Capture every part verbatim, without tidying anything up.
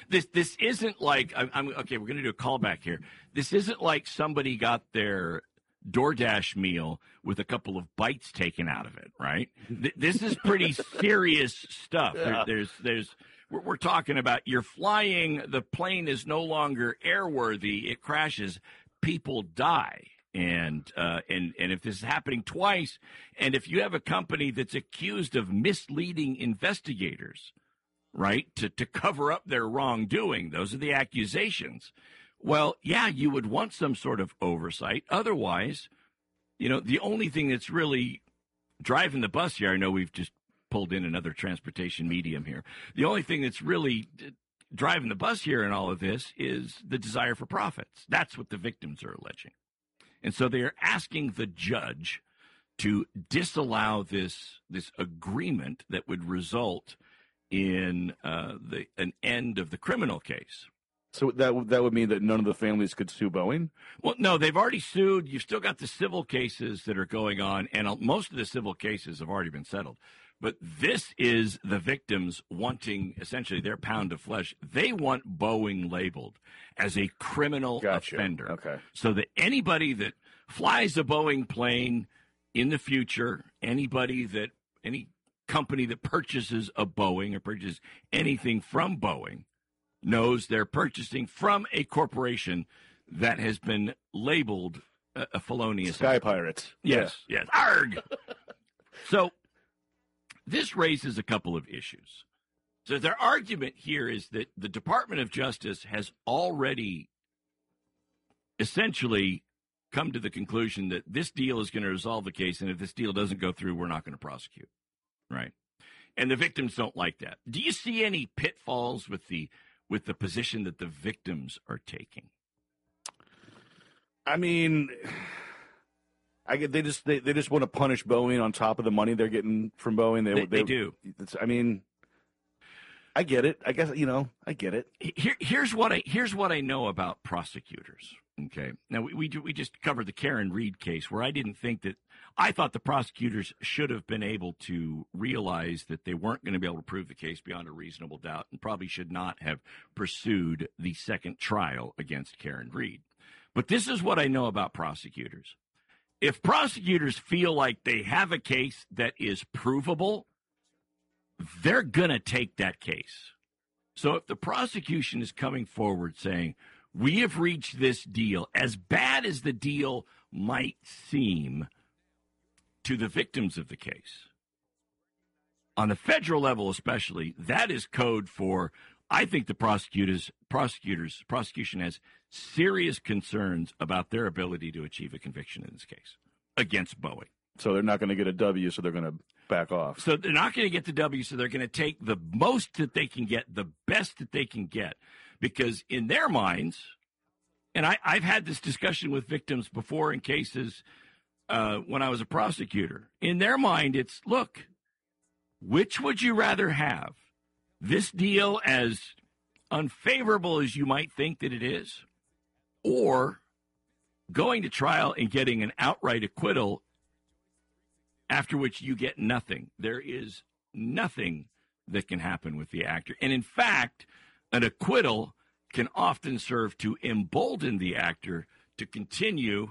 this this isn't like I'm, I'm okay. We're going to do a callback here. This isn't like somebody got their DoorDash meal with a couple of bites taken out of it, right? Th- this is pretty serious stuff. Yeah. There, there's there's we're, we're talking about you're flying. The plane is no longer airworthy. It crashes. People die. And uh, and and if this is happening twice, and if you have a company that's accused of misleading investigators, right, to, to cover up their wrongdoing, those are the accusations. Well, yeah, you would want some sort of oversight. Otherwise, you know, the only thing that's really driving the bus here, I know we've just pulled in another transportation medium here. The only thing that's really driving the bus here in all of this is the desire for profits. That's what the victims are alleging. And so they are asking the judge to disallow this this agreement that would result in uh, the an end of the criminal case. So that w- that would mean that none of the families could sue Boeing? Well, no, they've already sued. You've still got the civil cases that are going on, and most of the civil cases have already been settled. But this is the victims wanting essentially their pound of flesh. They want Boeing labeled as a criminal Gotcha. offender. Okay. So that anybody that flies a Boeing plane in the future, anybody that, any company that purchases a Boeing or purchases anything from Boeing knows they're purchasing from a corporation that has been labeled a, a felonious. Sky Pirates. Yes, yes. Arg! So this raises a couple of issues. So their argument here is that the Department of Justice has already essentially come to the conclusion that this deal is going to resolve the case, and if this deal doesn't go through, we're not going to prosecute, right? And the victims don't like that. Do you see any pitfalls with the with the position that the victims are taking? I mean, I get they just they, they just want to punish Boeing on top of the money they're getting from Boeing. They They, they, they do. It's, I mean, I get it. I guess you know I get it. Here, here's what I here's what I know about prosecutors. Okay, now we we, we just covered the Karen Reed case where I didn't think that I thought the prosecutors should have been able to realize that they weren't going to be able to prove the case beyond a reasonable doubt, and probably should not have pursued the second trial against Karen Reed. But this is what I know about prosecutors. If prosecutors feel like they have a case that is provable, they're going to take that case. So if the prosecution is coming forward saying, we have reached this deal, as bad as the deal might seem to the victims of the case, on the federal level especially, that is code for, I think the prosecutors, prosecutors, prosecution has serious concerns about their ability to achieve a conviction in this case against Boeing. So they're not going to get a W, so they're going to back off. So they're not going to get the W, so they're going to take the most that they can get, the best that they can get, because in their minds, and I, I've had this discussion with victims before in cases uh, when I was a prosecutor. In their mind, it's, look, which would you rather have? This deal, as unfavorable as you might think that it is, or going to trial and getting an outright acquittal, after which you get nothing. There is nothing that can happen with the actor. And in fact, an acquittal can often serve to embolden the actor to continue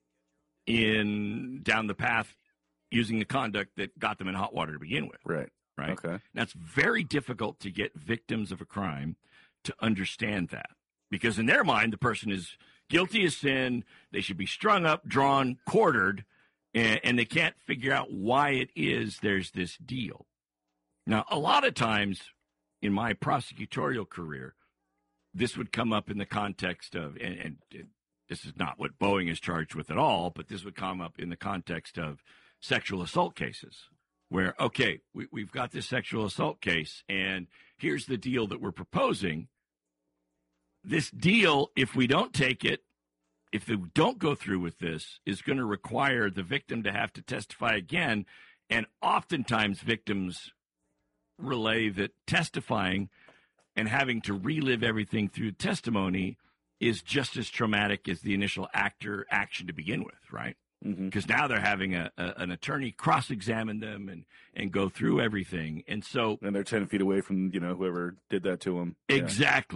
in down the path using the conduct that got them in hot water to begin with. Right. Right. Okay. Now, it's very difficult to get victims of a crime to understand that, because in their mind, the person is guilty of sin. They should be strung up, drawn, quartered, and, and they can't figure out why it is there's this deal. Now, a lot of times in my prosecutorial career, this would come up in the context of, and, and, and this is not what Boeing is charged with at all, but this would come up in the context of sexual assault cases. Where, okay, we, we've got this sexual assault case, and here's the deal that we're proposing. This deal, if we don't take it, if we don't go through with this, is going to require the victim to have to testify again. And oftentimes victims relay that testifying and having to relive everything through testimony is just as traumatic as the initial actor action to begin with, right? Because mm-hmm. now they're having a, a an attorney cross-examine them and, and go through everything. And so... And they're ten feet away from, you know, whoever did that to them. Exactly.